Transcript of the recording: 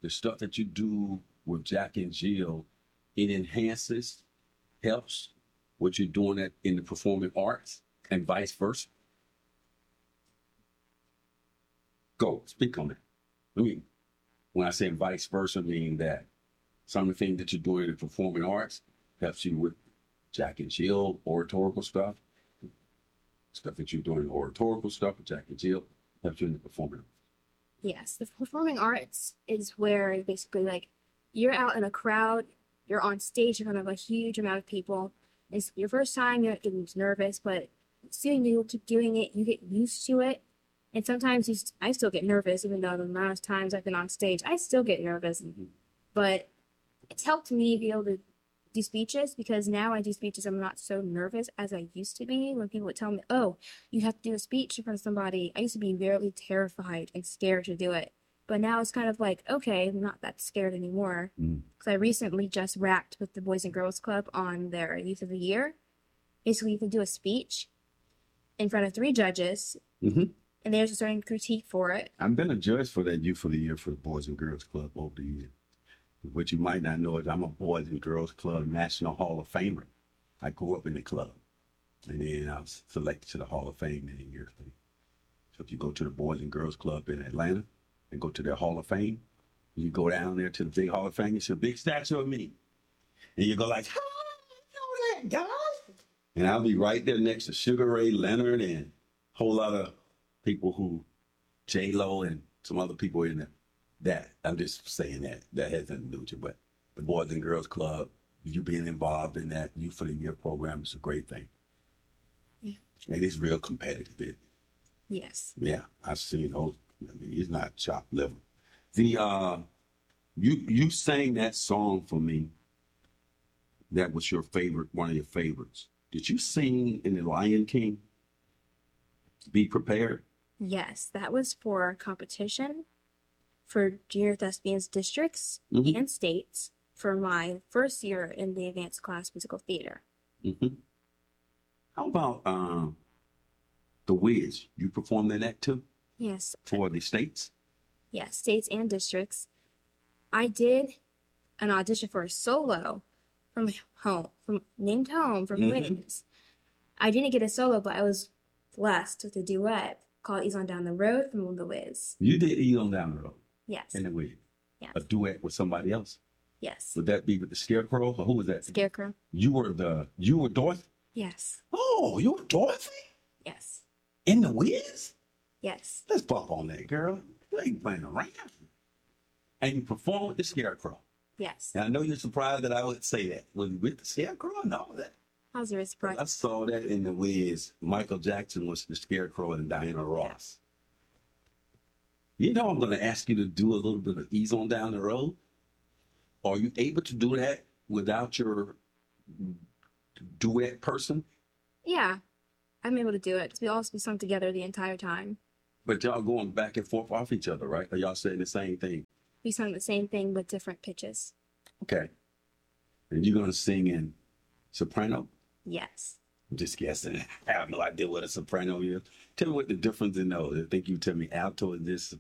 the stuff that you do with Jack and Jill, it enhances, helps what you're doing in the performing arts and vice versa? Go, speak on it. I mean, when I say vice versa, I mean that some of the things that you're doing in the performing arts helps you with Jack and Jill, oratorical stuff. Stuff that you're doing, oratorical stuff with Jack and Jill, helps you in the performing arts. Yes, the performing arts is where basically like you're out in a crowd, you're on stage in front of a huge amount of people. It's your first time, you're getting nervous, but soon you keep doing it, you get used to it. And sometimes I still get nervous, even though the amount of times I've been on stage, I still get nervous. But it's helped me be able to do speeches because now I do speeches, I'm not so nervous as I used to be. When people would tell me, oh, you have to do a speech in front of somebody, I used to be very terrified and scared to do it. But now it's kind of like, okay, I'm not that scared anymore. Because I recently just rapped with the Boys and Girls Club on their Youth of the Year. Basically, you can do a speech in front of 3 judges, and there's a certain critique for it. I've been a judge for that Youth of the Year for the Boys and Girls Club over the years. What you might not know is I'm a Boys and Girls Club National Hall of Famer. I grew up in the club, and then I was selected to the Hall of Fame in a year. So if you go to the Boys and Girls Club in Atlanta and go to their Hall of Fame, you go down there to the big Hall of Fame, it's a big statue of me. And you go like, how do you know that, guys? And I'll be right there next to Sugar Ray Leonard and a whole lot of people who, J-Lo and some other people in there. That, I'm just saying that has nothing to do with you, but the Boys and Girls Club, you being involved in that Youth of the Year program is a great thing. Yeah. And it's real competitive. Yes. Yeah, I've seen those. I mean, it's not chopped liver. You sang that song for me. That was your favorite, one of your favorites. Did you sing in The Lion King? Be Prepared? Yes, that was for competition for junior thespians districts and states for my first year in the advanced class musical theater. How about The Wiz? You performed in that too? Yes. For the states? Yes, states and districts. I did an audition for a solo from named Home from Wiz. I didn't get a solo, but I was blessed with a duet called Ease On Down the Road from The Wiz. You did Ease On Down the Road? Yes. In The Wiz? Yes. A duet with somebody else? Yes. Would that be with the Scarecrow, or who was that? Scarecrow. You were Dorothy? Yes. Oh, you were Dorothy? Yes. In The Wiz? Yes. Let's bump on that, girl. You ain't playing around. And you performed with the Scarecrow? Yes. And I know you're surprised that I would say that. Was it with the Scarecrow and all that? How's your surprise? I saw that in The Wiz. Michael Jackson was the Scarecrow and Diana Ross. You know, I'm going to ask you to do a little bit of Ease On Down the Road. Are you able to do that without your duet person? Yeah, I'm able to do it because we all be sung together the entire time. But y'all going back and forth off each other, right? Are y'all saying the same thing? We sung the same thing with different pitches. Okay. And you're going to sing in soprano? Yes. I'm just guessing. I have no idea what a soprano is. Tell me what the difference in those. I think you tell me alto is this,